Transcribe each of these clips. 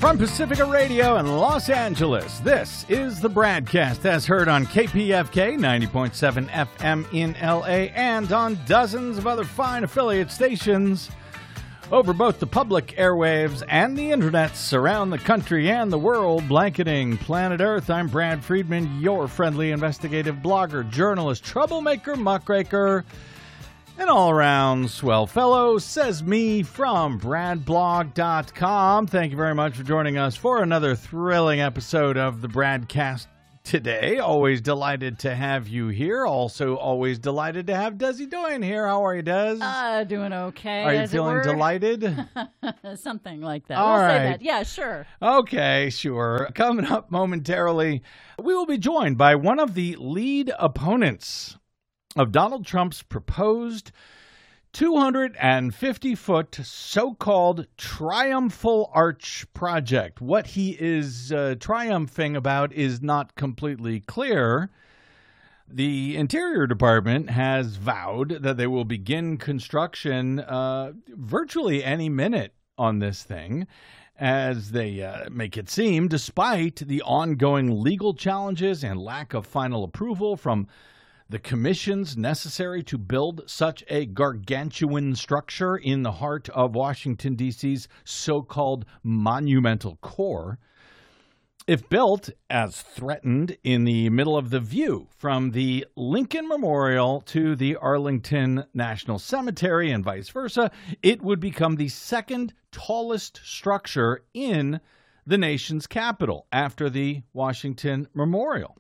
From Pacifica Radio in Los Angeles, this is the BradCast, as heard on KPFK 90.7 FM in LA and on dozens of other fine affiliate stations over both the public airwaves and the internets around the country and the world, blanketing planet Earth. I'm Brad Friedman, your friendly investigative blogger, journalist, troublemaker, muckraker, an all-around swell fellow, says me from bradblog.com. Thank you very much for joining us for another thrilling episode of the BradCast today. Always delighted to have you here. Also always delighted to have Desi Doyen here. How are you, Des? Doing okay. Are you feeling delighted? Something like that. All we'll right. say that. Yeah, sure. Okay, sure. Coming up momentarily, we will be joined by one of the lead opponents of Donald Trump's proposed 250-foot so-called Triumphal Arch project. What he is triumphing about is not completely clear. The Interior Department has vowed that they will begin construction virtually any minute on this thing, as they make it seem, despite the ongoing legal challenges and lack of final approval from the commissions necessary to build such a gargantuan structure in the heart of Washington, D.C.'s so-called monumental core. If built as threatened in the middle of the view from the Lincoln Memorial to the Arlington National Cemetery and vice versa, it would become the second tallest structure in the nation's capital after the Washington Memorial.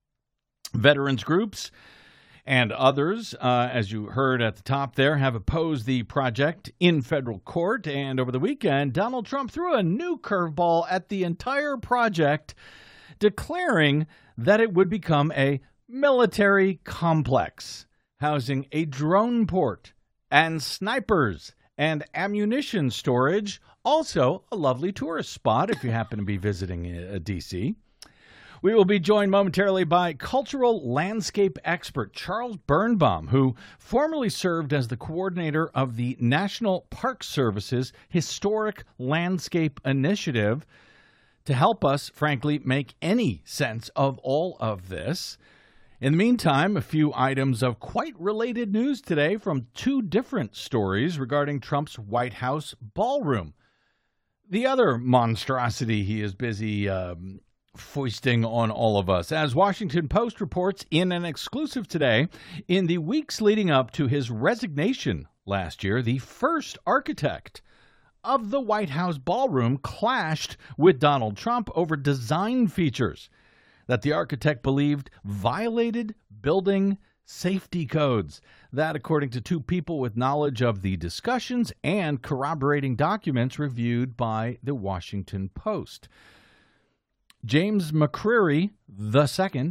Veterans groups and others, as you heard at the top there, have opposed the project in federal court. And over the weekend, Donald Trump threw a new curveball at the entire project, declaring that it would become a military complex, housing a drone port and snipers and ammunition storage. Also, a lovely tourist spot if you happen to be visiting D.C. We will be joined momentarily by cultural landscape expert Charles Birnbaum, who formerly served as the coordinator of the National Park Service's Historic Landscape Initiative, to help us, frankly, make any sense of all of this. In the meantime, a few items of quite related news today from two different stories regarding Trump's White House ballroom. The other monstrosity he is busy foisting on all of us. As Washington Post reports in an exclusive today, in the weeks leading up to his resignation last year, the first architect of the White House ballroom clashed with Donald Trump over design features that the architect believed violated building safety codes. That, according to two people with knowledge of the discussions and corroborating documents reviewed by the Washington Post. James McCreary II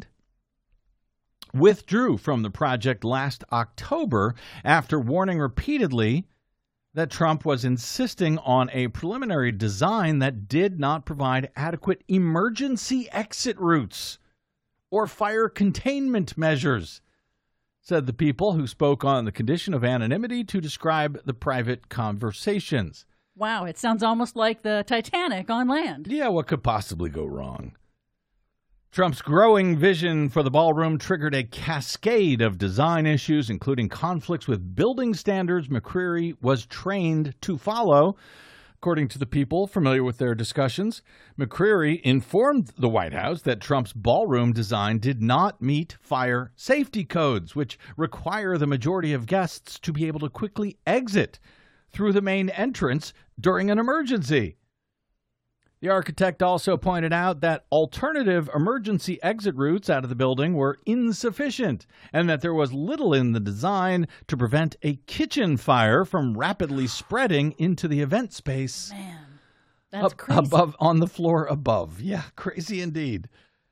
withdrew from the project last October after warning repeatedly that Trump was insisting on a preliminary design that did not provide adequate emergency exit routes or fire containment measures, said the people who spoke on the condition of anonymity to describe the private conversations. Wow, it sounds almost like the Titanic on land. Yeah, what could possibly go wrong? Trump's growing vision for the ballroom triggered a cascade of design issues, including conflicts with building standards McCreary was trained to follow. According to the people familiar with their discussions, McCreary informed the White House that Trump's ballroom design did not meet fire safety codes, which require the majority of guests to be able to quickly exit through the main entrance during an emergency. The architect also pointed out that alternative emergency exit routes out of the building were insufficient and that there was little in the design to prevent a kitchen fire from rapidly spreading into the event space. Man, that's crazy. On the floor above. Yeah, crazy indeed.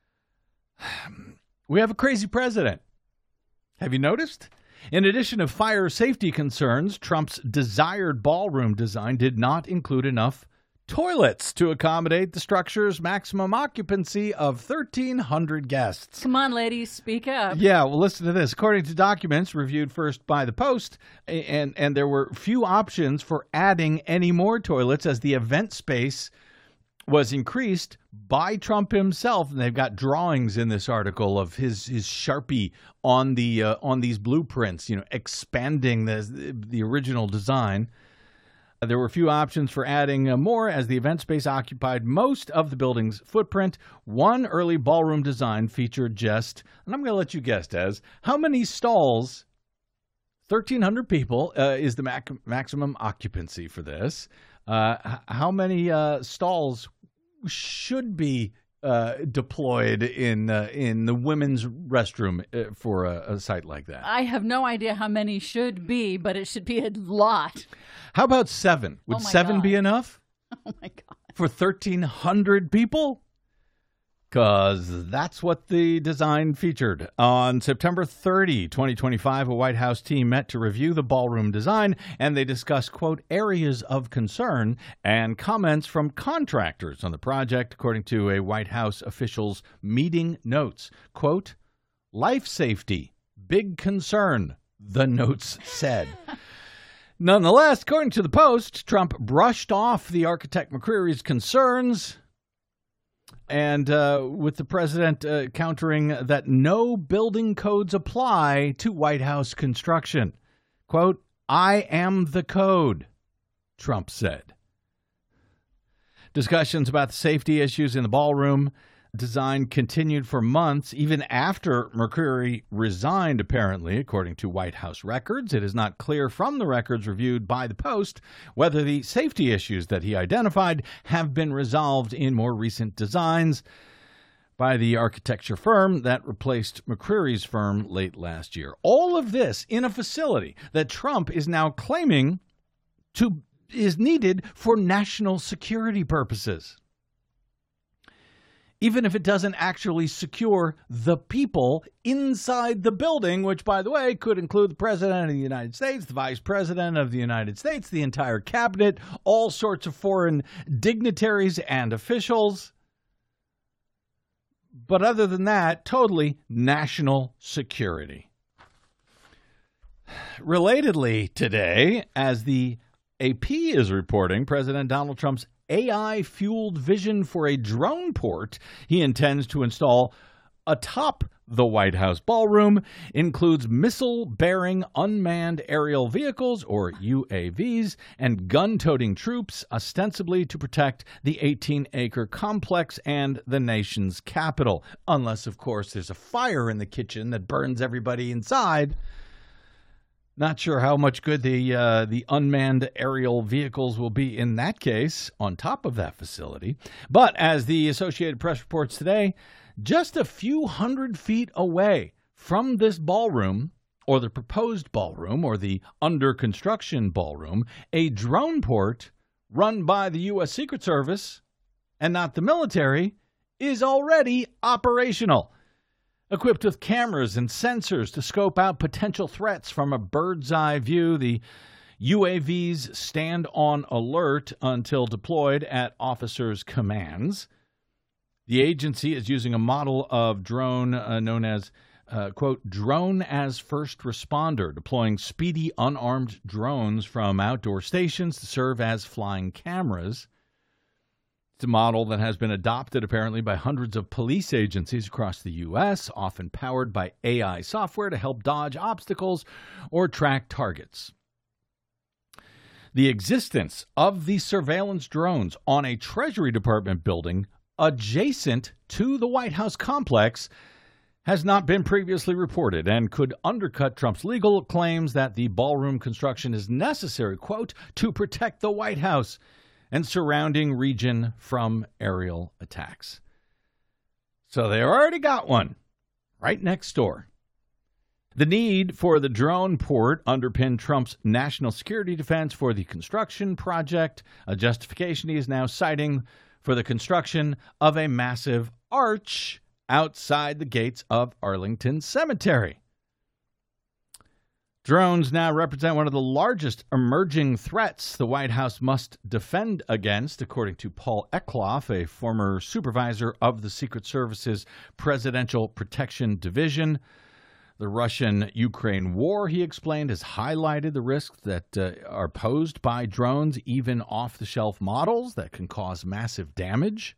We have a crazy president. Have you noticed? In addition to fire safety concerns, Trump's desired ballroom design did not include enough toilets to accommodate the structure's maximum occupancy of 1,300 guests. Come on, ladies, speak up. Yeah, well, listen to this. According to documents reviewed first by the Post, and there were few options for adding any more toilets as the event space was increased by Trump himself, and they've got drawings in this article of his Sharpie on these blueprints, expanding the original design. There were a few options for adding more as the event space occupied most of the building's footprint. One early ballroom design featured just, and I'm going to let you guess, Des, how many stalls? 1,300 people is the maximum occupancy for this. How many stalls should be deployed in the women's restroom for a site like that? I have no idea how many should be, but it should be a lot. How about 7? Would 7 be enough? Oh, my God. For 1,300 people? Because that's what the design featured. On September 30, 2025, a White House team met to review the ballroom design, and they discussed, quote, areas of concern and comments from contractors on the project, according to a White House official's meeting notes. Quote, life safety, big concern, the notes said. Nonetheless, according to the Post, Trump brushed off the architect McCreary's concerns, and with the president countering that no building codes apply to White House construction. Quote, I am the code, Trump said. Discussions about the safety issues in the ballroom design continued for months, even after McCreary resigned, apparently, according to White House records. It is not clear from the records reviewed by the Post whether the safety issues that he identified have been resolved in more recent designs by the architecture firm that replaced McCreary's firm late last year. All of this in a facility that Trump is now claiming is needed for national security purposes. Even if it doesn't actually secure the people inside the building, which, by the way, could include the President of the United States, the Vice President of the United States, the entire cabinet, all sorts of foreign dignitaries and officials. But other than that, totally national security. Relatedly today, as the AP is reporting, President Donald Trump's AI-fueled vision for a drone port he intends to install atop the White House ballroom includes missile-bearing unmanned aerial vehicles, or UAVs, and gun-toting troops, ostensibly to protect the 18-acre complex and the nation's capital. Unless, of course, there's a fire in the kitchen that burns everybody inside. Not sure how much good the unmanned aerial vehicles will be in that case on top of that facility. But as the Associated Press reports today, just a few hundred feet away from this ballroom, or the proposed ballroom, or the under construction ballroom, a drone port run by the U.S. Secret Service and not the military is already operational. Equipped with cameras and sensors to scope out potential threats from a bird's-eye view, the UAVs stand on alert until deployed at officers' commands. The agency is using a model of drone known as, quote, drone as first responder, deploying speedy, unarmed drones from outdoor stations to serve as flying cameras. It's a model that has been adopted apparently by hundreds of police agencies across the U.S., often powered by AI software to help dodge obstacles or track targets. The existence of the surveillance drones on a Treasury Department building adjacent to the White House complex has not been previously reported and could undercut Trump's legal claims that the ballroom construction is necessary, quote, to protect the White House and surrounding region from aerial attacks. So they already got one right next door. The need for the drone port underpinned Trump's national security defense for the construction project, a justification he is now citing for the construction of a massive arch outside the gates of Arlington Cemetery. Drones now represent one of the largest emerging threats the White House must defend against, according to Paul Eckloff, a former supervisor of the Secret Service's Presidential Protection Division. The Russian-Ukraine war, he explained, has highlighted the risks that are posed by drones, even off-the-shelf models that can cause massive damage.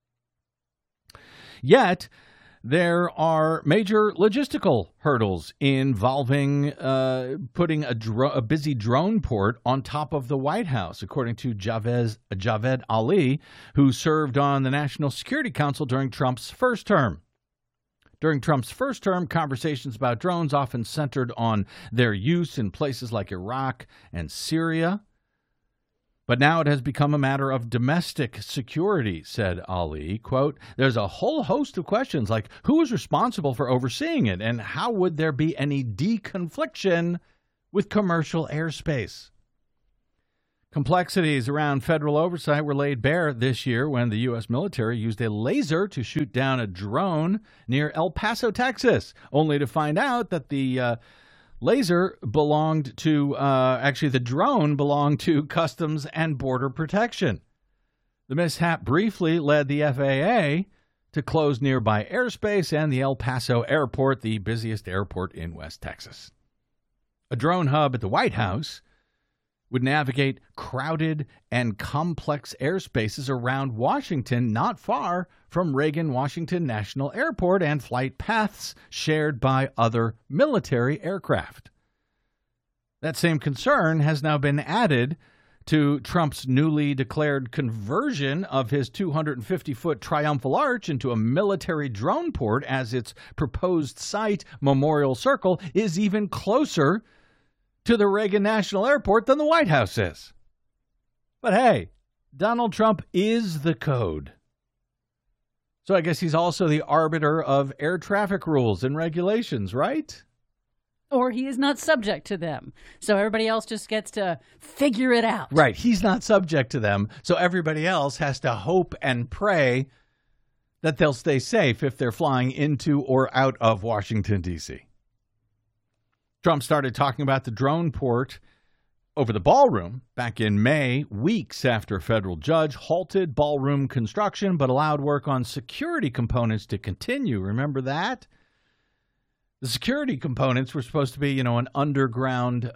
Yet, there are major logistical hurdles involving putting a busy drone port on top of the White House, according to Javed Ali, who served on the National Security Council during Trump's first term. During Trump's first term, conversations about drones often centered on their use in places like Iraq and Syria. But now it has become a matter of domestic security, said Ali. Quote, there's a whole host of questions like who is responsible for overseeing it and how would there be any deconfliction with commercial airspace? Complexities around federal oversight were laid bare this year when the U.S. military used a laser to shoot down a drone near El Paso, Texas, only to find out that the laser belonged to, the drone belonged to Customs and Border Protection. The mishap briefly led the FAA to close nearby airspace and the El Paso airport, the busiest airport in West Texas. A drone hub at the White House would navigate crowded and complex airspaces around Washington, not far from Reagan-Washington National Airport and flight paths shared by other military aircraft. That same concern has now been added to Trump's newly declared conversion of his 250-foot Triumphal Arch into a military drone port, as its proposed site, Memorial Circle, is even closer to the Reagan National Airport than the White House is. But hey, Donald Trump is the code. So I guess he's also the arbiter of air traffic rules and regulations, right? Or he is not subject to them. So everybody else just gets to figure it out. Right. He's not subject to them. So everybody else has to hope and pray that they'll stay safe if they're flying into or out of Washington, D.C. Trump started talking about the drone port over the ballroom back in May, weeks after a federal judge halted ballroom construction but allowed work on security components to continue. Remember that? The security components were supposed to be, an underground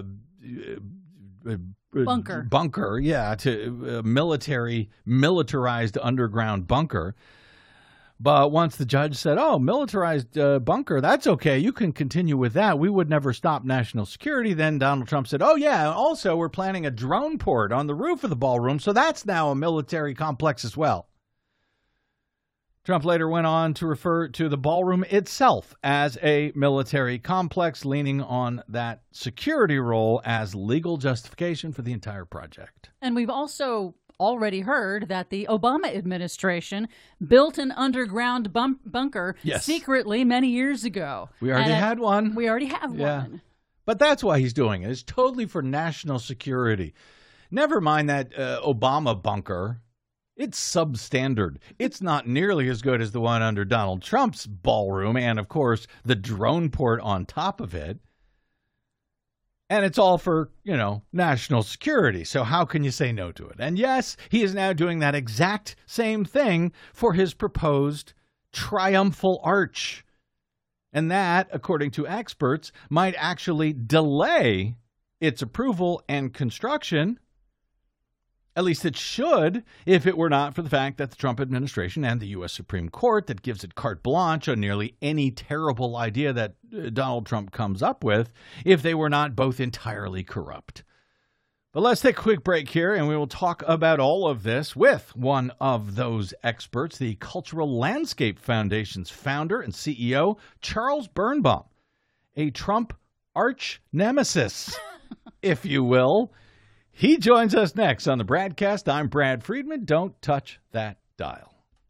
bunker, to a militarized underground bunker. But once the judge said, militarized bunker, that's okay. You can continue with that. We would never stop national security. Then Donald Trump said, also we're planning a drone port on the roof of the ballroom. So that's now a military complex as well. Trump later went on to refer to the ballroom itself as a military complex, leaning on that security role as legal justification for the entire project. And we've also already heard that the Obama administration built an underground bunker secretly many years ago. We already had one. We already have one. But that's why he's doing it. It's totally for national security. Never mind that Obama bunker. It's substandard. It's not nearly as good as the one under Donald Trump's ballroom and, of course, the drone port on top of it. And it's all for, national security. So how can you say no to it? And yes, he is now doing that exact same thing for his proposed Triumphal Arch. And that, according to experts, might actually delay its approval and construction. At least it should, if it were not for the fact that the Trump administration and the U.S. Supreme Court that gives it carte blanche on nearly any terrible idea that Donald Trump comes up with, if they were not both entirely corrupt. But let's take a quick break here, and we will talk about all of this with one of those experts, the Cultural Landscape Foundation's founder and CEO, Charles Birnbaum, a Trump arch nemesis, if you will. He joins us next on the Bradcast. I'm Brad Friedman. Don't touch that dial.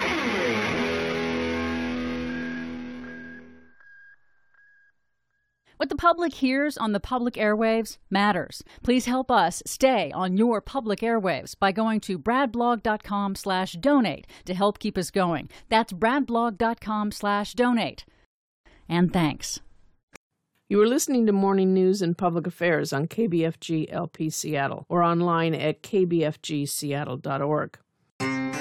What the public hears on the public airwaves matters. Please help us stay on your public airwaves by going to bradblog.com/donate to help keep us going. That's bradblog.com/donate. And thanks. You are listening to Morning News and Public Affairs on KBFG LP Seattle or online at kbfgseattle.org.